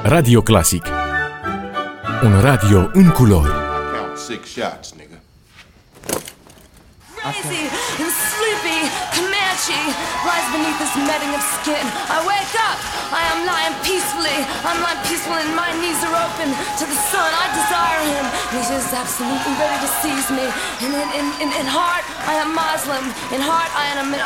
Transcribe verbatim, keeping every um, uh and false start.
Radio Classic. Un radio în culori. Count six shots, nigga. Crazy and sleepy, Comanche lies beneath this netting of skin. I wake up, I am lying peacefully. I'm lying peacefully and my knees are open to the sun. I desire him, and he's just absolutely ready to seize me. And in, in, in, in heart, I am Muslim. In heart, I am